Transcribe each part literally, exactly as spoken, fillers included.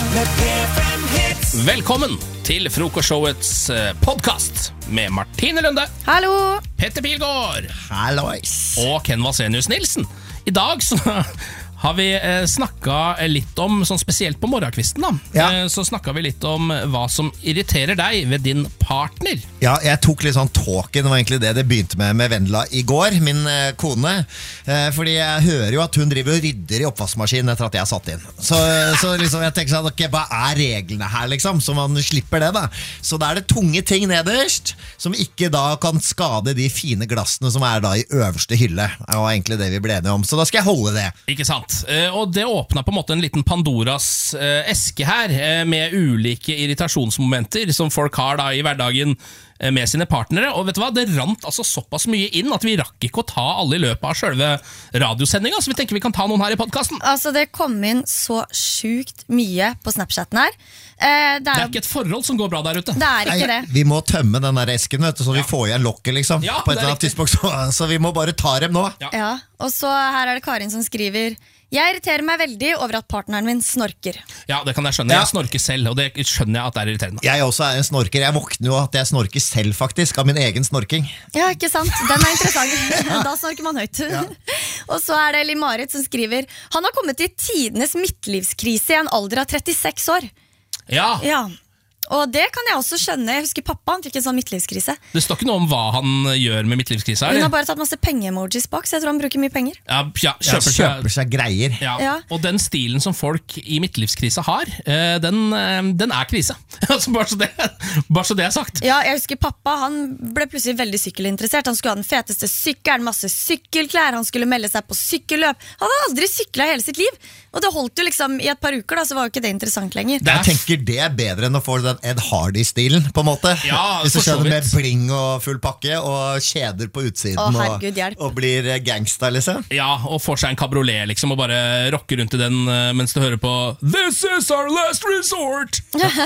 med P fem Hits. Velkommen til Frokostshowets podcast med Martine Lunde, Hallo. Petter Pilgaard Hallois. og Ken Vasenius Nilsen. I dag så har vi eh, snakket litt om, sånn spesielt på morgenkvisten da, Ja. eh, så snakket vi litt om hva som irriterer deg ved din partner. Ja, jeg tok litt sånn talken, det var egentlig det det begynte med med Vendela i går, min eh, kone. Eh, fordi jeg hører jo at hun driver og rydder i oppvaskmaskinen etter at jeg har satt inn. Så, så liksom jeg tenker sånn, ok, hva er reglene her liksom, så man slipper det da. Så da er det tunge ting nederst, som ikke da kan skade de fine glassene som er da i øverste hylle. Det var egentlig det vi ble enige om, så da skal jeg holde det. Ikke sant? Eh, og det åpnet på en måte en liten Pandoras eh, eske her, eh, med ulike irritasjonsmomenter som folk har da i hverdagen eh, med sine partnere. Og vet du hva, det rant altså såpass mye inn at vi rakk ikke å ta alle i løpet av selve radiosendingen, så vi tenker vi kan ta noen her i podcasten. Altså, det kom inn så sjukt mye på Snapchaten her. Eh, det, Det er, er ikke et forhold som går bra der ute. det er ikke det. Nei, vi må tømme den der esken, vet du, så vi får igjen lokket liksom, Ja, på et det er eller annet riktig. tidspunkt, så, så vi må bare ta dem nå. Ja. Ja, og så her er det Karin som skriver: jeg irriterer meg veldig over at partneren min snorker. Ja, det kan jeg skjønne. Ja. Jeg snorker selv, og det skjønner jeg at det er irriterende. Jeg også er en snorker. Jeg våkner jo at jeg snorker selv faktisk, av min egen snorking. Ja, ikke sant? Den er interessant. Da snorker man høyt. Og så er det Limarit som skriver: han har kommet til tidenes midtlivskrise i en alder av trettiseks år. Ja, Ja, og det kan jeg også skjønne. Jeg husker pappa, han fikk en sånn midtlivskrise. det står ikke noe om hva han gjør med midtlivskrisa, Hun har eller? bare tatt masse penge-emojis bak, så jeg tror han bruker mye penger. Ja, ja, Ja, kjøper seg... kjøper seg greier. Ja. Ja. Og den stilen som folk i midtlivskrisa har, eh, den, eh, den er krise. Altså, bare, så det, bare så det er sagt. Ja, jeg husker pappa, han ble plutselig veldig sykkelinteressert. Han skulle ha den feteste sykkelen, masse sykkelklær, han skulle melde seg på sykkelløp. Han hadde aldri syklet hele sitt liv. Og det holdt jo liksom i et par uker, da, så var jo ikke det interessant lenger. Det er- Jeg tenker det er bedre enn å få den Ed Hardy-stilen, på en måte. Ja, Hvis du for så skjønner, med vidt. bling og full pakke, og kjeder på utsiden, Å, herregud, og, hjelp. og blir gangsta, liksom. Ja, og får seg en kabriolet liksom, og bare rocker rundt i den eh, mens du hører på This is our last resort!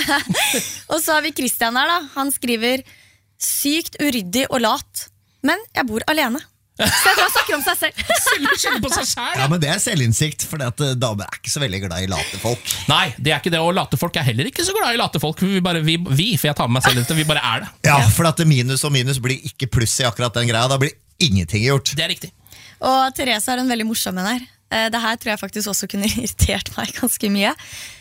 Og så har vi Christian her da, han skriver: sykt uryddig og lat, men jeg bor alene. Så jeg tror han snakker om seg selv. Selv skylder på seg selv. Ja, men det er selvinnsikt, for at eh, damer er ikke så veldig glad i late folk. Nei, det er ikke det, og late folk er heller ikke så glad i late folk. Vi, bare, vi, vi for jeg tar med meg selv dette, vi bare er det. Ja, for at minus og minus blir ikke pluss i akkurat den greia. Da blir ingenting gjort. Det er riktig. Og Therese har en veldig morsom en her. Eh, Det her tror jeg faktisk også kunne irritert meg ganske mye.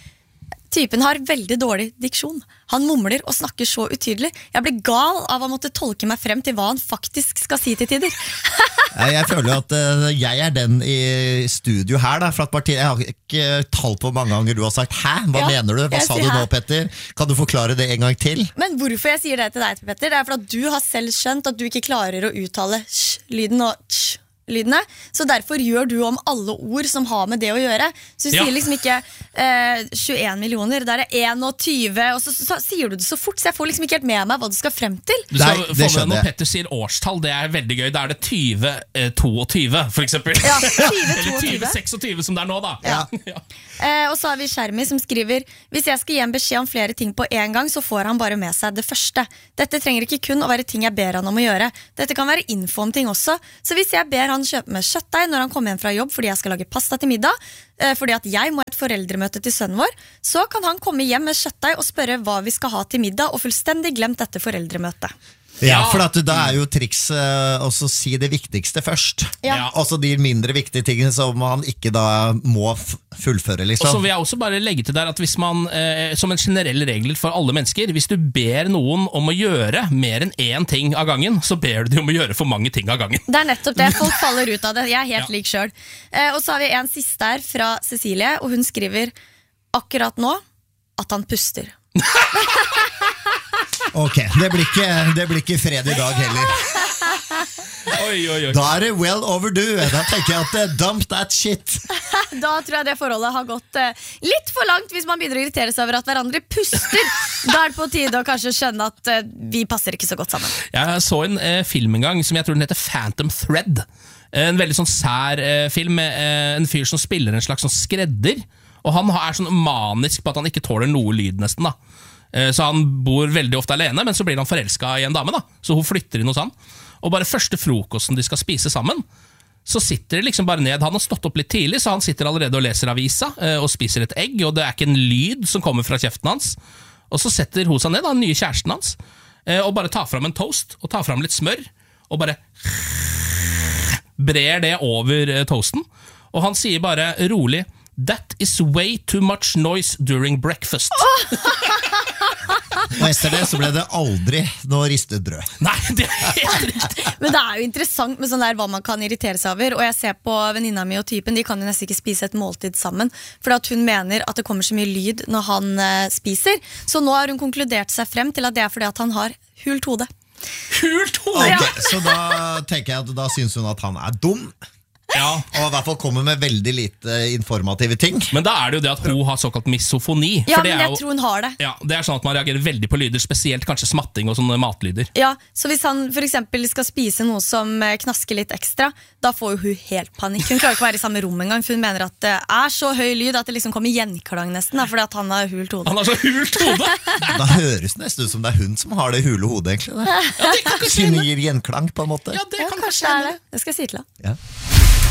Typen har veldig dårlig diksjon. Han mumler og snakker så utydelig. Jeg blir gal av å måtte tolke meg frem til hva han faktisk skal si til tider. Ja, Jeg føler jo at eh, jeg er den i studio her da, fra et parti. Jeg har ikke talt på mange ganger du har sagt hæ? Hva Ja, mener du? Hva jeg sa sier du nå, hæ. Petter? Kan du forklare det en gang til? Men hvorfor jeg sier det til deg, Petter, det er for at du har selv skjønt at du ikke klarer å uttale sj-lyden og tsj-lydene. Så derfor gjør du om alle ord som har med det å gjøre. Så du Ja. sier liksom ikke eh, tjueen millioner, da er det tjueen, og så, så, så sier du det så fort, så jeg får liksom ikke helt med meg hva du skal frem til. Du skal Nei, det få med skjønner Når jeg. Petter sier årstall, det er veldig gøy. Da er det tjue tjueto, for eksempel. Ja, tjue Eller tjueto. tjue seksogtyve som det er nå, da. Ja. Ja. Eh, og så har vi Skjermi som skriver: hvis jeg skal gi en beskjed om flere ting på en gang, så får han bare med seg det første. Dette trenger ikke kun å være ting jeg ber han om å gjøre. Dette kan være info om ting også. Så hvis jeg ber han kjøpe med kjøttdeig når han kommer hjem fra jobb fordi jeg skal lage pasta til middag, eh, fordi at jeg må ha et foreldremøte til sønnen vår, så kan han komme hjem med kjøttdeig og spørre hva vi skal ha til middag, og fullstendig glemt dette foreldremøtet. Ja, Ja. for at da er jo triks eh, også si det viktigste først. Ja. Også de mindre viktige tingene som man ikke da må f- fullføre, Og så liksom. vil jeg også bare legge til der at hvis man, eh, som en generell regel for alle mennesker, hvis du ber noen om å gjøre mer enn én ting av gangen, så ber du dem om å gjøre for mange ting av gangen. Det er nettopp det, folk faller ut av det. Jeg er helt Ja. lik selv. eh, Og så har vi en siste her fra Cecilie, og hun skriver akkurat nå at han puster. Ok, det blir, ikke, det blir ikke fred i dag heller. Oi, oi, oi. Da er det well overdue. Da tenker jeg at eh, dump that shit. Da tror jeg det forholdet har gått eh, litt for langt hvis man begynner å irritere seg over at hverandre puster. Da er det på tide å kanskje skjønne at eh, vi passer ikke så godt sammen. Jeg så en eh, film en gang som jeg tror den heter Phantom Thread. En veldig sånn sær eh, film med eh, en fyr som spiller en slags sånn skredder. Og han er sånn manisk på at han ikke tåler noe lyd nesten da. Eh, Så han bor veldig ofte alene, men så blir han forelsket i en dame da. Så hun flytter inn hos han. Og bare første frokosten de skal spise sammen, så sitter det liksom bare ned. Han har stått opp litt tidlig, så han sitter allerede og leser avisa eh, og spiser et egg, og det er ikke en lyd som kommer fra kjeften hans. Og så setter hun seg ned, den nye kjæresten hans, eh, og bare tar fram en toast, og tar fram litt smør, og bare brer det over eh, toasten. Og han sier bare rolig, that is way too much noise during breakfast. Og etter det så ble det aldri noe ristet brød. Nei, det er helt riktig. Men det er jo interessant med sånn der hva man kan irritere seg over. Og jeg ser på venninna mi og typen, de kan jo nesten ikke spise et måltid sammen. For at hun mener at det kommer så mye lyd når han uh, spiser. Så nå har hun konkludert seg frem til at det er fordi at han har hult hode. Hult hode! Ok, så da tenker jeg at da synes hun at han er dum. Ja. Og i hvert fall kommer med veldig lite informative ting. Men da er det jo det at hun har såkalt misofoni. Ja, for det men er jeg jo, tror hun har det. ja, det er sånn at man reagerer veldig på lyder, spesielt kanskje smatting og sånne matlyder. Ja, så hvis han for eksempel skal spise noe som eh, knasker litt ekstra, da får jo hun helt panikk. Hun klarer ikke å være i samme rom engang, for hun mener at det er så høy lyd at det liksom kommer gjenklang nesten, da, fordi at han har hult hode. Han har så hult hode! Da høres det nesten ut som det er hun som har det hule hodet, egentlig. Det. Ja, det kan ikke Siden det gir gjenklang, på en måte. Ja, det Ja, kan kanskje det er det. Det skal jeg si til ham. Ja.